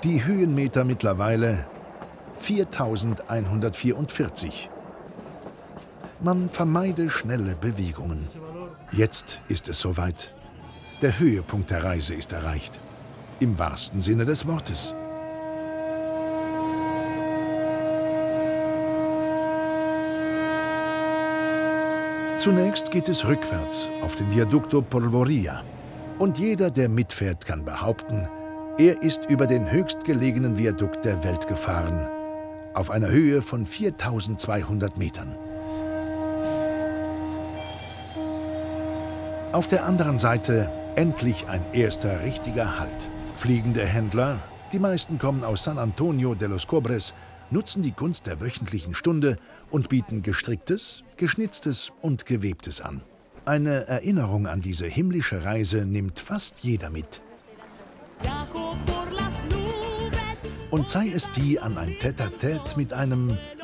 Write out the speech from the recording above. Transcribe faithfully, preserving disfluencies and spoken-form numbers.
Die Höhenmeter mittlerweile viertausendeinhundertvierundvierzig. Man vermeide schnelle Bewegungen. Jetzt ist es soweit. Der Höhepunkt der Reise ist erreicht. Im wahrsten Sinne des Wortes. Zunächst geht es rückwärts auf den Viaducto Polvoria. Und jeder, der mitfährt, kann behaupten, er ist über den höchstgelegenen Viadukt der Welt gefahren, auf einer Höhe von viertausendzweihundert Metern. Auf der anderen Seite endlich ein erster richtiger Halt. Fliegende Händler, die meisten kommen aus San Antonio de los Cobres, nutzen die Gunst der wöchentlichen Stunde und bieten Gestricktes, Geschnitztes und Gewebtes an. Eine Erinnerung an diese himmlische Reise nimmt fast jeder mit. Und sei es die an ein Tête-à-Tête mit einem